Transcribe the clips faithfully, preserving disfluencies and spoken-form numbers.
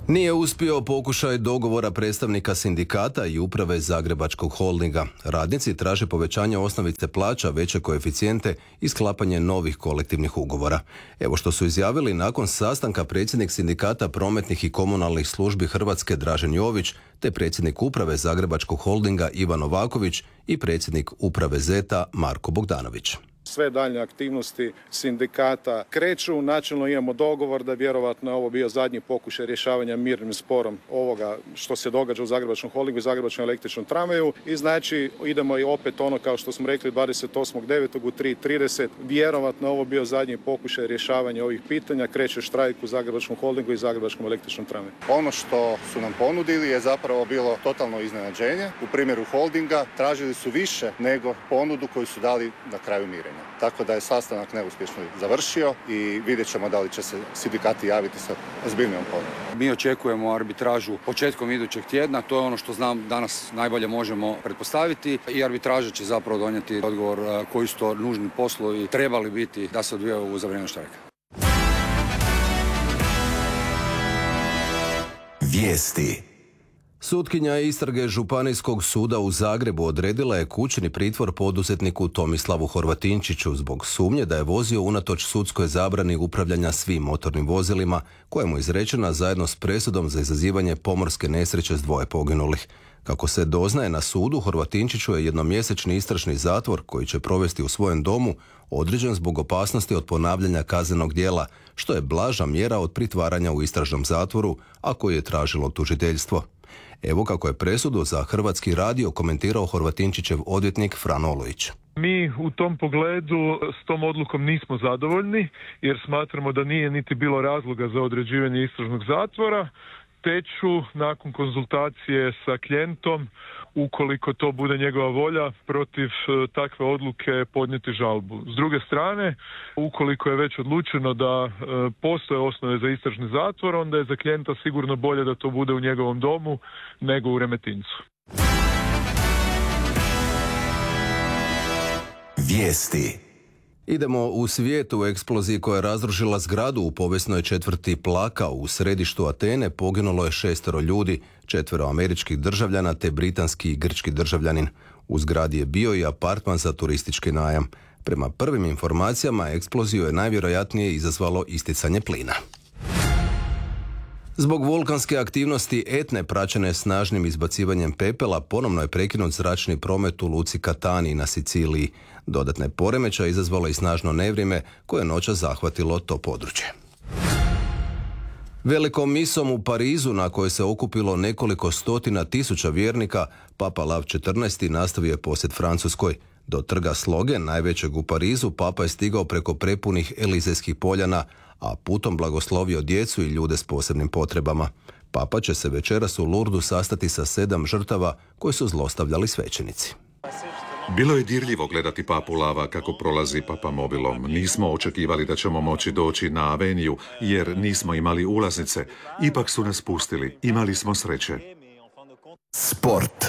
Nije uspio pokušaj dogovora predstavnika sindikata i uprave Zagrebačkog holdinga. Radnici traže povećanje osnovice plaća, veće koeficijente i sklapanje novih kolektivnih ugovora. Evo što su izjavili nakon sastanka predsjednik sindikata prometnih i komunalnih službi Hrvatske Dražen Jović, te predsjednik uprave Zagrebačkog holdinga Ivan Novaković i predsjednik uprave Zeta Marko Bogdanović. Sve daljnje aktivnosti sindikata kreću. Načelno imamo dogovor da vjerovatno je ovo bio zadnji pokušaj rješavanja mirnim sporom ovoga što se događa u Zagrebačkom holdingu i Zagrebačkom električnom tramvaju. I znači idemo i opet ono kao što smo rekli dvadeset osmog devetog u tri i trideset. Vjerovatno je ovo bio zadnji pokušaj rješavanja ovih pitanja. Kreće štrajk u Zagrebačkom holdingu i Zagrebačkom električnom tramvaju. Ono što su nam ponudili je zapravo bilo totalno iznenađenje. U primjeru holdinga tražili su više nego ponudu koju su dali na kraju mirenja. Tako da je sastanak neuspješno završio i vidjet ćemo da li će se sindikati javiti sa ozbiljnijom ponudom. Mi očekujemo arbitražu početkom idućeg tjedna, to je ono što znam danas najbolje možemo pretpostaviti i arbitraža će zapravo donijeti odgovor koji su to nužni poslovi trebali biti da se odvijaju za vrijeme štrajka. Vijesti. Sutkinja istrage Županijskog suda u Zagrebu odredila je kućni pritvor poduzetniku Tomislavu Horvatinčiću zbog sumnje da je vozio unatoč sudskoj zabrani upravljanja svim motornim vozilima, kojemu je izrečena zajedno s presudom za izazivanje pomorske nesreće s dvoje poginulih. Kako se doznaje na sudu, Horvatinčiću je jednomjesečni istražni zatvor koji će provesti u svojem domu određen zbog opasnosti od ponavljanja kaznenog djela, što je blaža mjera od pritvaranja u istražnom zatvoru, a koju je tražilo tužiteljstvo. Evo kako je presudu za Hrvatski radio komentirao Horvatinčićev odvjetnik Fran Olović. Mi u tom pogledu s tom odlukom nismo zadovoljni jer smatramo da nije niti bilo razloga za određivanje istražnog zatvora, te ću nakon konzultacije sa klijentom, ukoliko to bude njegova volja, protiv takve odluke podnijeti žalbu. S druge strane, ukoliko je već odlučeno da postoje osnove za istražni zatvor, onda je za klijenta sigurno bolje da to bude u njegovom domu nego u Remetincu. Vijesti. Idemo u svijetu. U eksploziji koja je razrušila zgradu u povijesnoj četvrti Plaka u središtu Atene poginulo je šestero ljudi, četvero američkih državljana te britanski i grčki državljanin. U zgradi je bio i apartman za turistički najam. Prema prvim informacijama, eksploziju je najvjerojatnije izazvalo isticanje plina. Zbog vulkanske aktivnosti Etne praćene snažnim izbacivanjem pepela, ponovno je prekinut zračni promet u luci Catania na Siciliji. Dodatne poremećaje izazvalo i snažno nevrijeme koje je noćas zahvatilo to područje. Velikom misom u Parizu, na kojoj se okupilo nekoliko stotina tisuća vjernika, Papa Lav četrnaesti nastavio je posjet Francuskoj. Do trga Sloge, najvećeg u Parizu, Papa je stigao preko prepunih Elizejskih poljana, a putom blagoslovio djecu i ljude s posebnim potrebama. Papa će se večeras u Lourdu sastati sa sedam žrtava koje su zlostavljali svećenici. Bilo je dirljivo gledati Papu Lava kako prolazi papamobilom. Nismo očekivali da ćemo moći doći na Aveniju jer nismo imali ulaznice. Ipak su nas pustili. Imali smo sreće. Sport.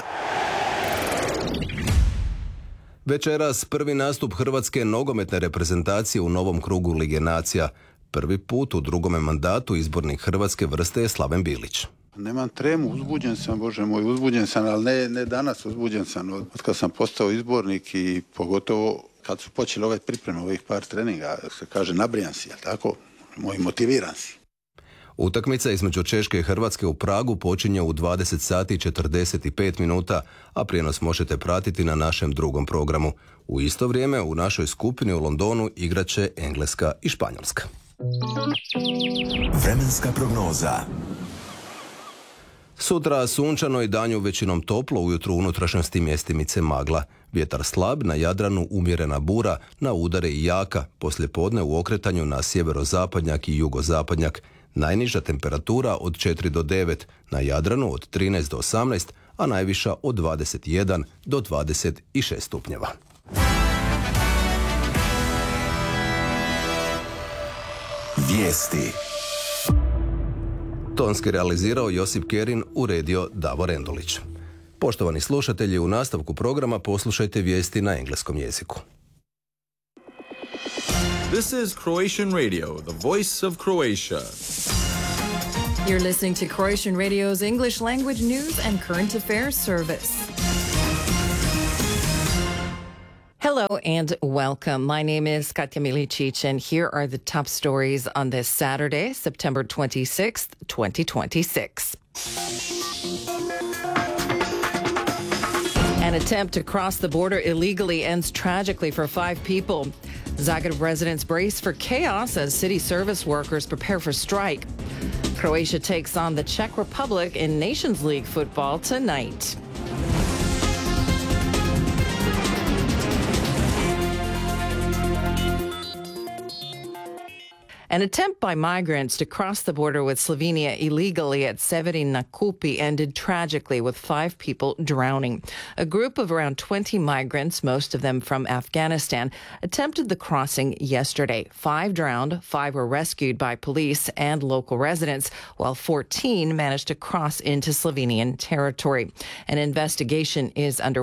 Večeras prvi nastup hrvatske nogometne reprezentacije u novom krugu Lige nacija. Prvi put u drugome mandatu izbornik hrvatske vrste je Slaven Bilić. Nemam tremu, uzbuđen sam, Bože moj, uzbuđen sam, ali ne, ne danas, uzbuđen sam od, od kad sam postao izbornik i pogotovo kad su počeli ove pripreme, ovih par treninga, se kaže nabrijan si, jel tako? Moj motiviran si. Utakmica između Češke i Hrvatske u Pragu počinje u dvadeset sati i četrdeset pet minuta, a prijenos možete pratiti na našem drugom programu. U isto vrijeme u našoj skupini u Londonu igraće Engleska i Španjolska. Vremenska prognoza. Sutra sunčano i danju većinom toplo, ujutro u unutrašnjosti mjestimice magla. Vjetar slab, na Jadranu umjerena bura, na udare i jaka, poslijepodne u okretanju na sjeverozapadnjak i jugozapadnjak. Najniža temperatura od četiri do devet, na Jadranu od trinaest do osamnaest, a najviša od dvadeset jedan do dvadeset šest stupnjeva. Vijesti. Tonski realizirao Josip Kerin, uredio Davor Endolić. Poštovani slušatelji, u nastavku programa poslušajte vijesti na engleskom jeziku. This is Croatian Radio, the voice of Croatia. You're listening to Croatian Radio's English language news and current affairs service. Hello and welcome. My name is Katja Milicic, and here are the top stories on this Saturday, September twenty-sixth, twenty twenty-six. An attempt to cross the border illegally ends tragically for five people. Zagreb residents brace for chaos as city service workers prepare for strike. Croatia takes on the Czech Republic in Nations League football tonight. An attempt by migrants to cross the border with Slovenia illegally at Severin na Kupi ended tragically with five people drowning. A group of around twenty migrants, most of them from Afghanistan, attempted the crossing yesterday. Five drowned, five were rescued by police and local residents, while fourteen managed to cross into Slovenian territory. An investigation is underway.